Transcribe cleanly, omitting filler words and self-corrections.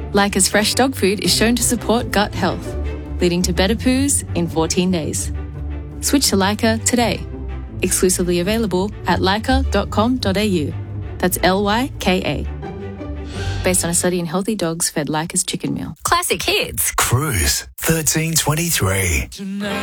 Lyca's fresh dog food is shown to support gut health, leading to better poos in 14 days. Switch to Lyca today. Exclusively available at lyca.com.au. That's Lyka. Based on a study in healthy dogs fed Lyca's chicken meal. Classic hits. Cruise 1323.